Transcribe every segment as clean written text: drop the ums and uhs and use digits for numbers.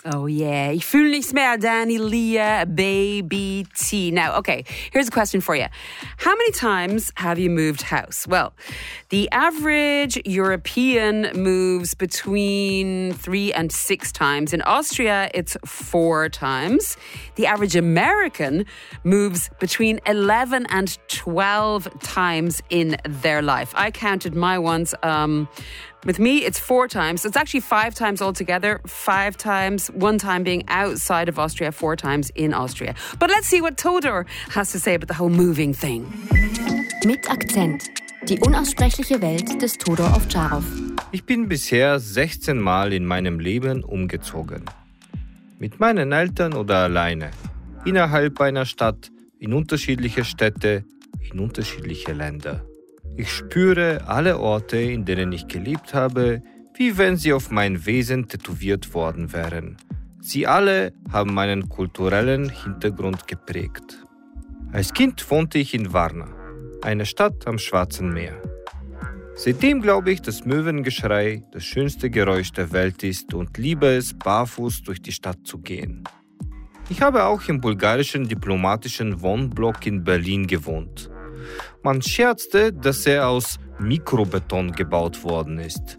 Oh yeah, ich fühle nichts mehr, Danny Leah, Baby T. Now, okay, here's a question for you. How many times have you moved house? Well, the average European moves between 3 and 6 times. In Austria, it's 4 times. The average American moves between 11 and 12 times in their life. I counted my ones. With me, it's 4 times. So it's actually 5 times altogether. 5 times, 1 time being outside of Austria, 4 times in Austria. But let's see what Todor has to say about the whole moving thing. Mit Akzent. Die unaussprechliche Welt des Todor Ovčarov. Ich bin bisher 16 Mal in meinem Leben umgezogen. Mit meinen Eltern oder alleine. Innerhalb einer Stadt, in unterschiedliche Städte, in unterschiedliche Länder. Ich spüre alle Orte, in denen ich gelebt habe, wie wenn sie auf mein Wesen tätowiert worden wären. Sie alle haben meinen kulturellen Hintergrund geprägt. Als Kind wohnte ich in Varna, eine Stadt am Schwarzen Meer. Seitdem glaube ich, dass Möwengeschrei das schönste Geräusch der Welt ist und liebe es, barfuß durch die Stadt zu gehen. Ich habe auch im bulgarischen diplomatischen Wohnblock in Berlin gewohnt. Man scherzte, dass er aus Mikrobeton gebaut worden ist.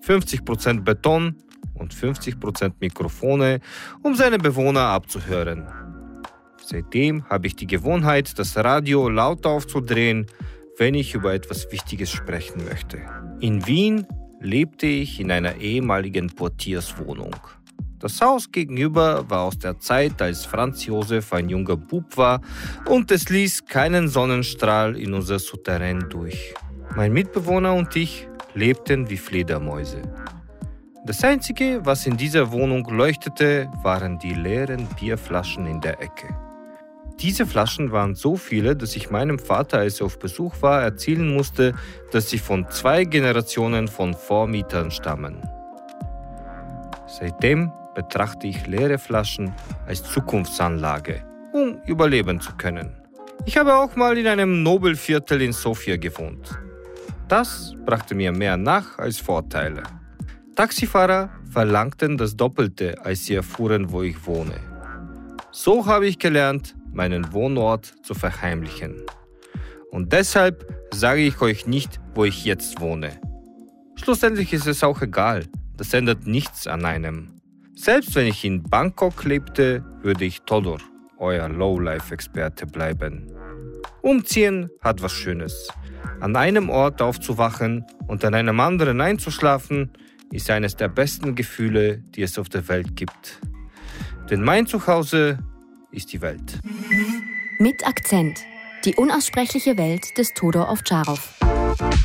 50% Beton und 50% Mikrofone, um seine Bewohner abzuhören. Seitdem habe ich die Gewohnheit, das Radio laut aufzudrehen, wenn ich über etwas Wichtiges sprechen möchte. In Wien lebte ich in einer ehemaligen Portierswohnung. Das Haus gegenüber war aus der Zeit, als Franz Josef ein junger Bub war und es ließ keinen Sonnenstrahl in unser Souterrain durch. Mein Mitbewohner und ich lebten wie Fledermäuse. Das Einzige, was in dieser Wohnung leuchtete, waren die leeren Bierflaschen in der Ecke. Diese Flaschen waren so viele, dass ich meinem Vater, als er auf Besuch war, erzählen musste, dass sie von 2 Generationen von Vormietern stammen. Seitdem betrachte ich leere Flaschen als Zukunftsanlage, um überleben zu können. Ich habe auch mal in einem Nobelviertel in Sofia gewohnt. Das brachte mir mehr Nach- als Vorteile. Taxifahrer verlangten das Doppelte, als sie erfuhren, wo ich wohne. So habe ich gelernt, meinen Wohnort zu verheimlichen. Und deshalb sage ich euch nicht, wo ich jetzt wohne. Schlussendlich ist es auch egal, das ändert nichts an einem. Selbst wenn ich in Bangkok lebte, würde ich Todor, euer Lowlife-Experte, bleiben. Umziehen hat was Schönes. An einem Ort aufzuwachen und an einem anderen einzuschlafen, ist eines der besten Gefühle, die es auf der Welt gibt. Denn mein Zuhause ist die Welt. Mit Akzent. Die unaussprechliche Welt des Todor Ovčarov.